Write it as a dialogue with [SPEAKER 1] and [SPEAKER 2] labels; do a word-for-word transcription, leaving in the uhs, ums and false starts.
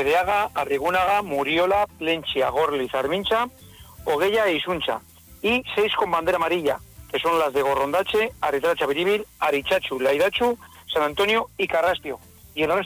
[SPEAKER 1] Medeaga, Arrigúnaga, Muriola, Plenchia, Gorliz, Armincha, Oguella e Isuncha. Y seis con bandera amarilla, que son las de Gorrondache, Aritracha, Biribil, Arichachu, Laidachu, San Antonio y Carrastio. Y el resto